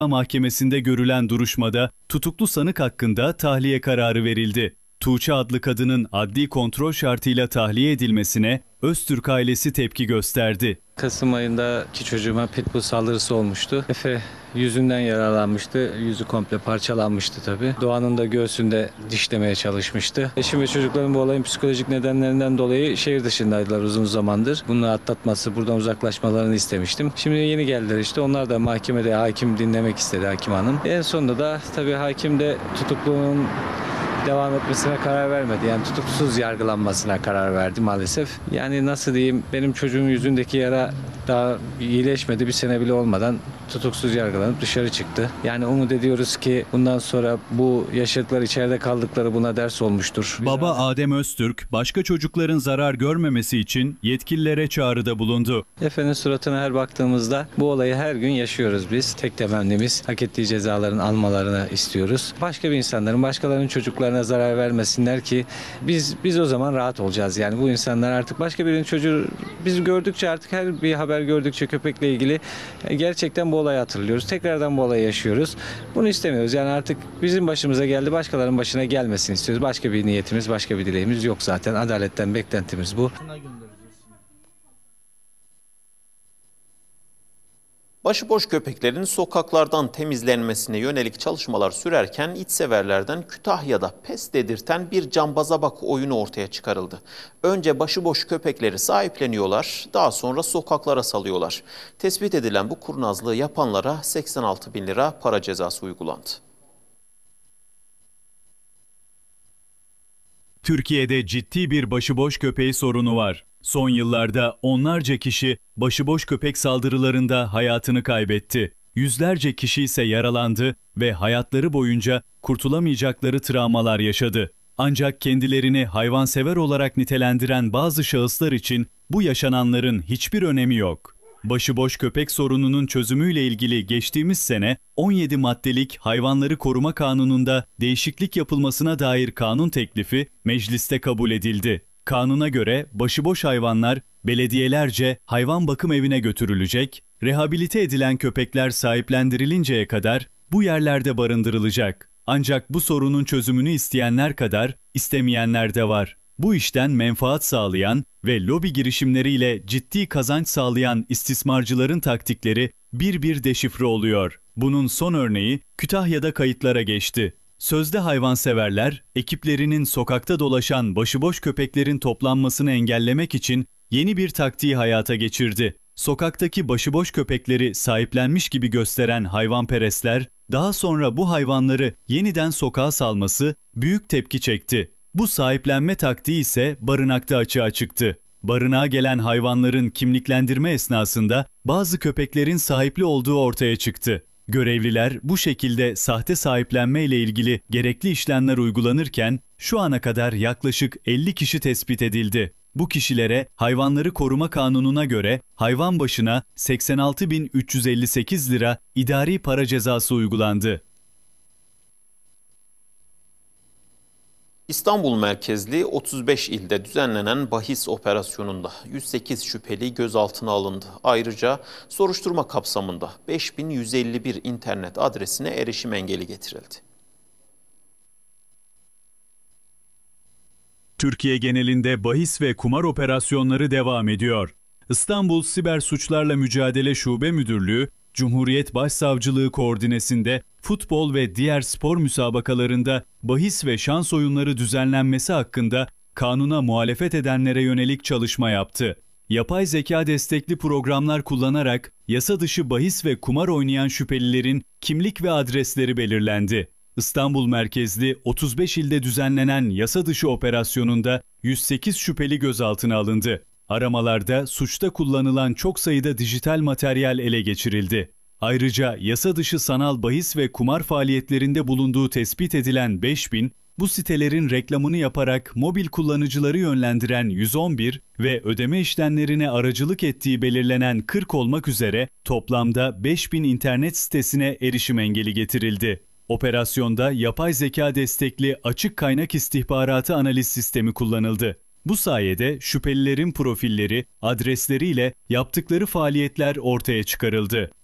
Mahkemesi'nde görülen duruşmada tutuklu sanık hakkında tahliye kararı verildi. Tuğçe adlı kadının adli kontrol şartıyla tahliye edilmesine Öztürk ailesi tepki gösterdi. Kasım ayında iki çocuğuma pitbull saldırısı olmuştu. Efe yüzünden yaralanmıştı. Yüzü komple parçalanmıştı tabii. Doğan'ın da göğsünde dişlemeye çalışmıştı. Eşim ve çocukların bu olayın psikolojik nedenlerinden dolayı şehir dışındaydılar uzun zamandır. Bunu atlatması, buradan uzaklaşmalarını istemiştim. Şimdi yeni geldiler işte. Onlar da mahkemede hakim dinlemek istedi, hakim hanım. En sonunda da tabii hakim de tutukluluğun devam etmesine karar vermedi. Yani tutuksuz yargılanmasına karar verdi maalesef. Yani nasıl diyeyim, benim çocuğun yüzündeki yara daha iyileşmedi. Bir sene bile olmadan tutuksuz yargılanıp dışarı çıktı. Yani umut ediyoruz ki bundan sonra bu yaşadıkları, içeride kaldıkları buna ders olmuştur. Baba Adem Öztürk, başka çocukların zarar görmemesi için yetkililere çağrıda bulundu. Efe'nin suratına her baktığımızda bu olayı her gün yaşıyoruz biz. Tek temennimiz hak ettiği cezaların almalarını istiyoruz. Başka bir insanların, başkalarının çocuklarına zarar vermesinler ki biz o zaman rahat olacağız. Yani bu insanlar artık başka birinin çocuğu, biz gördükçe artık her bir haber gördükçe köpekle ilgili gerçekten bu olayı hatırlıyoruz. Tekrardan bu olayı yaşıyoruz. Bunu istemiyoruz. Yani artık bizim başımıza geldi, başkalarının başına gelmesini istiyoruz. Başka bir niyetimiz, başka bir dileğimiz yok zaten. Adaletten beklentimiz bu. Başıboş köpeklerin sokaklardan temizlenmesine yönelik çalışmalar sürerken içseverlerden Kütahya'da pes dedirten bir cambaza bak oyunu ortaya çıkarıldı. Önce başıboş köpekleri sahipleniyorlar, daha sonra sokaklara salıyorlar. Tespit edilen bu kurnazlığı yapanlara 86 bin lira para cezası uygulandı. Türkiye'de ciddi bir başıboş köpeği sorunu var. Son yıllarda onlarca kişi başıboş köpek saldırılarında hayatını kaybetti. Yüzlerce kişi ise yaralandı ve hayatları boyunca kurtulamayacakları travmalar yaşadı. Ancak kendilerini hayvansever olarak nitelendiren bazı şahıslar için bu yaşananların hiçbir önemi yok. Başıboş köpek sorununun çözümüyle ilgili geçtiğimiz sene 17 maddelik Hayvanları Koruma Kanunu'nda değişiklik yapılmasına dair kanun teklifi mecliste kabul edildi. Kanuna göre başıboş hayvanlar belediyelerce hayvan bakım evine götürülecek, rehabilite edilen köpekler sahiplendirilinceye kadar bu yerlerde barındırılacak. Ancak bu sorunun çözümünü isteyenler kadar istemeyenler de var. Bu işten menfaat sağlayan ve lobi girişimleriyle ciddi kazanç sağlayan istismarcıların taktikleri bir bir deşifre oluyor. Bunun son örneği Kütahya'da kayıtlara geçti. Sözde hayvanseverler, ekiplerinin sokakta dolaşan başıboş köpeklerin toplanmasını engellemek için yeni bir taktiği hayata geçirdi. Sokaktaki başıboş köpekleri sahiplenmiş gibi gösteren hayvanperestler, daha sonra bu hayvanları yeniden sokağa salması büyük tepki çekti. Bu sahiplenme taktiği ise barınakta açığa çıktı. Barınağa gelen hayvanların kimliklendirme esnasında bazı köpeklerin sahipli olduğu ortaya çıktı. Görevliler bu şekilde sahte sahiplenme ile ilgili gerekli işlemler uygulanırken şu ana kadar yaklaşık 50 kişi tespit edildi. Bu kişilere Hayvanları Koruma Kanunu'na göre hayvan başına 86.358 lira idari para cezası uygulandı. İstanbul merkezli 35 ilde düzenlenen bahis operasyonunda 108 şüpheli gözaltına alındı. Ayrıca soruşturma kapsamında 5151 internet adresine erişim engeli getirildi. Türkiye genelinde bahis ve kumar operasyonları devam ediyor. İstanbul Siber Suçlarla Mücadele Şube Müdürlüğü, Cumhuriyet Başsavcılığı koordinesinde futbol ve diğer spor müsabakalarında bahis ve şans oyunları düzenlenmesi hakkında kanuna muhalefet edenlere yönelik çalışma yaptı. Yapay zeka destekli programlar kullanarak yasa dışı bahis ve kumar oynayan şüphelilerin kimlik ve adresleri belirlendi. İstanbul merkezli 35 ilde düzenlenen yasa dışı operasyonunda 108 şüpheli gözaltına alındı. Aramalarda suçta kullanılan çok sayıda dijital materyal ele geçirildi. Ayrıca yasa dışı sanal bahis ve kumar faaliyetlerinde bulunduğu tespit edilen 5000, bu sitelerin reklamını yaparak mobil kullanıcıları yönlendiren 111 ve ödeme işlemlerine aracılık ettiği belirlenen 40 olmak üzere toplamda 5000 internet sitesine erişim engeli getirildi. Operasyonda yapay zeka destekli açık kaynak istihbaratı analiz sistemi kullanıldı. Bu sayede şüphelilerin profilleri, adresleriyle yaptıkları faaliyetler ortaya çıkarıldı.